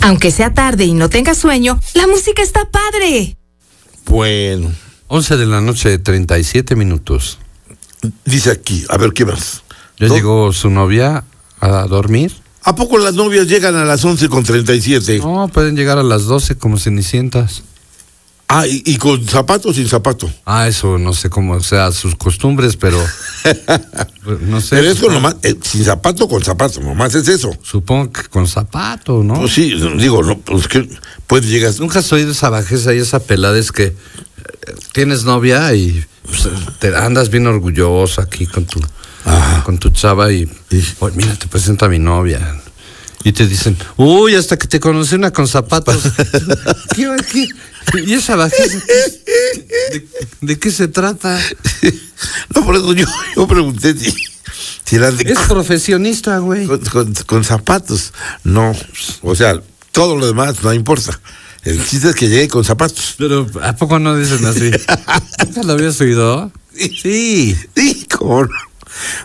Aunque sea tarde y no tengas sueño, la música está padre. Bueno. 11:37 a.m. Dice aquí, a ver, ¿qué más? ¿Ya llegó su novia a dormir? ¿A poco las novias llegan a las 11:37? No, pueden llegar a las 12 como cenicientas. Ah, ¿y con zapato o sin zapato? Ah, eso no sé cómo sea sus costumbres, pero no sé. Pero eso nomás, sin zapato con zapato, nomás es eso. Supongo que con zapato, ¿no? Pues sí, digo, no, pues que puede llegar. Nunca has oído esa bajeza y esa pelada, es que tienes novia y pues, te andas bien orgulloso aquí con tu chava y oye, mira, te presento a mi novia. Y te dicen, uy, hasta que te conocí una con zapatos. ¿Qué? ¿Y esa bajeza? ¿De qué se trata? No, por eso yo pregunté si eran de... Es profesionista, güey. Con zapatos. No, o sea, todo lo demás no importa. El chiste es que llegue con zapatos. Pero, ¿a poco no dicen así? ¿Nunca lo habías oído? Sí, ¿cómo no?